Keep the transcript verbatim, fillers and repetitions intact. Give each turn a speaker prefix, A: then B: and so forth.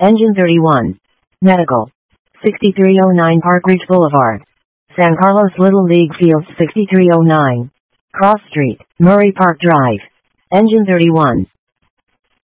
A: Engine thirty-one. Medical. sixty-three oh nine Park Ridge Boulevard, San Carlos Little League Field sixty-three oh nine. Cross Street, Murray Park Drive. Engine thirty-one.